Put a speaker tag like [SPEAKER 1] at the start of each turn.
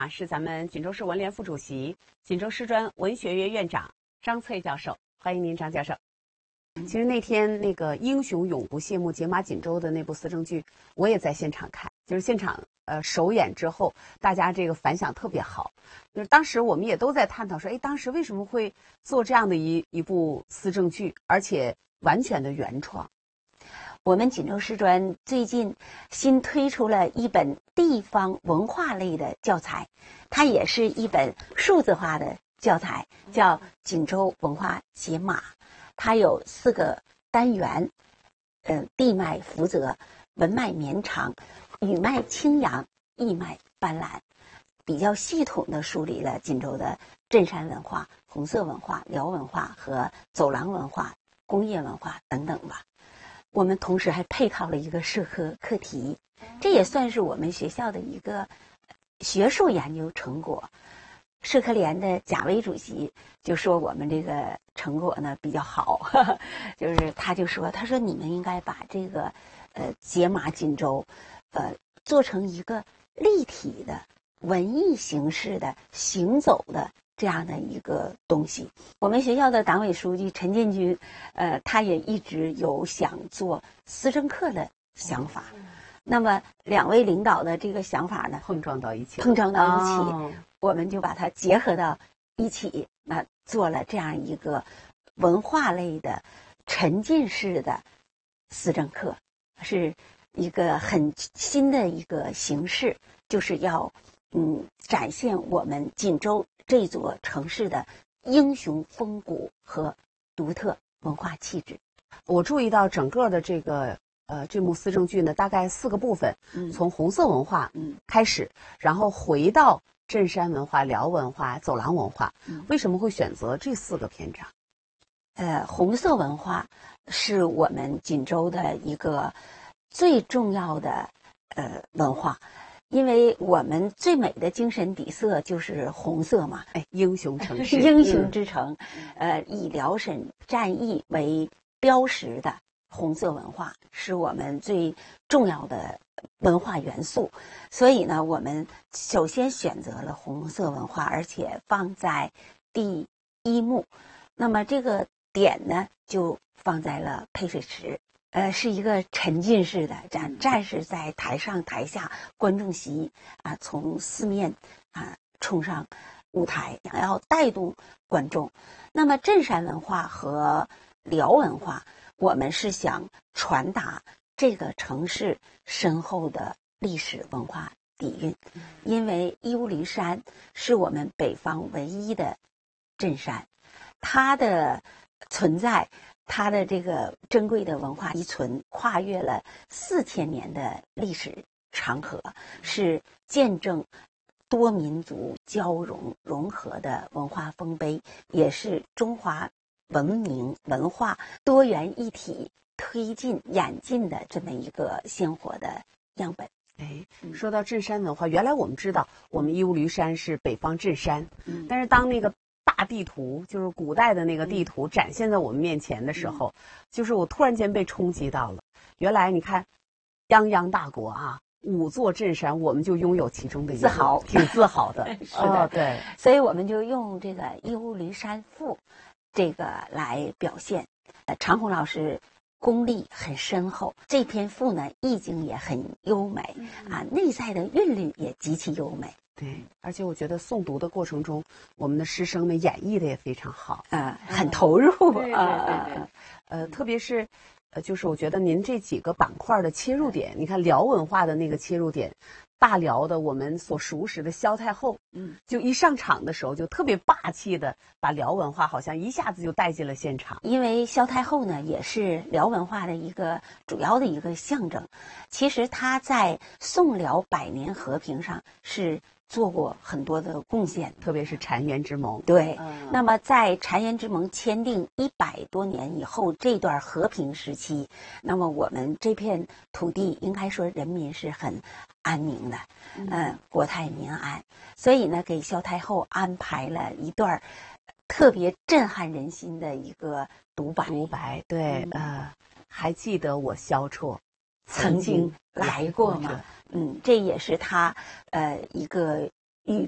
[SPEAKER 1] 是咱们锦州市文联副主席、锦州师专文学院院长张翠教授，欢迎您，张教授。其实那天那个英雄永不谢幕解码锦州的那部思政剧，我也在现场看，就是现场首演之后，大家这个反响特别好。就是当时我们也都在探讨说，哎，当时为什么会做这样的一部思政剧，而且完全的原创。
[SPEAKER 2] 我们锦州师专最近新推出了一本地方文化类的教材，它也是一本数字化的教材，叫《锦州文化解码》。它有4个单元，地脉福泽，文脉绵长，语脉清扬，意脉斑斓，比较系统地梳理了锦州的镇山文化、红色文化、辽文化和走廊文化、工业文化等等吧。我们同时还配套了一个社科课题，这也算是我们学校的一个学术研究成果。社科联的贾薇主席就说我们这个成果呢比较好，就是他说你们应该把这个解码锦州做成一个立体的文艺形式的行走的这样的一个东西。我们学校的党委书记陈建军他也一直有想做思政课的想法。那么2位领导的这个想法呢
[SPEAKER 1] 碰撞到一起，
[SPEAKER 2] 我们就把它结合到一起，做了这样一个文化类的沉浸式的思政课，是一个很新的一个形式，就是要展现我们锦州这座城市的英雄风骨和独特文化气质。
[SPEAKER 1] 我注意到整个的这幕思政剧呢，大概4个部分，从红色文化开始，然后回到镇山文化、辽文化、走廊文化。为什么会选择这4个篇章？
[SPEAKER 2] 红色文化是我们锦州的一个最重要的文化，因为我们最美的精神底色就是红色嘛，
[SPEAKER 1] 英雄城市，
[SPEAKER 2] 英雄之城，以辽沈战役为标识的红色文化是我们最重要的文化元素，所以呢，我们首先选择了红色文化，而且放在第1幕。那么这个点呢，就放在了配水池，是一个沉浸式的，战士在台上台下，观众席从4面冲上舞台，想要带动观众。那么镇山文化和辽文化，我们是想传达这个城市深厚的历史文化底蕴，因为义乌驴山是我们北方唯一的镇山，它的存在，它的这个珍贵的文化遗存跨越了4000年的历史长河，是见证多民族交融融合的文化丰碑，也是中华文明文化多元一体推进演进的这么一个鲜活的样本。
[SPEAKER 1] 说到镇山文化，原来我们知道我们义乌驴山是北方镇山，但是当那个大地图，就是古代的那个地图展现在我们面前的时候，就是我突然间被冲击到了。原来你看，泱泱大国5座镇山，我们就拥有其中的一个，
[SPEAKER 2] 自豪，
[SPEAKER 1] 挺自豪的。
[SPEAKER 2] 是的，
[SPEAKER 1] 对，
[SPEAKER 2] 所以我们就用这个义乌驴山赋这个来表现。常红老师功力很深厚，这篇赋呢意境也很优美内在的韵律也极其优美。
[SPEAKER 1] 对，而且我觉得诵读的过程中，我们的师生们演绎的也非常好，
[SPEAKER 2] 很投入。
[SPEAKER 1] 对，特别是就是我觉得您这几个板块的切入点，你看辽文化的那个切入点，大辽的我们所熟识的萧太后，就一上场的时候就特别霸气的把辽文化好像一下子就带进了现场。
[SPEAKER 2] 因为萧太后呢也是辽文化的一个主要的一个象征，其实她在宋辽100年和平上是做过很多的贡献，
[SPEAKER 1] 特别是澶渊之盟。
[SPEAKER 2] 对，那么在澶渊之盟签订100多年以后这段和平时期，那么我们这片土地应该说人民是很安宁的，国泰民安，所以呢给萧太后安排了一段特别震撼人心的一个独白。
[SPEAKER 1] 对，还记得我萧绰
[SPEAKER 2] 曾经来过吗？这也是他一个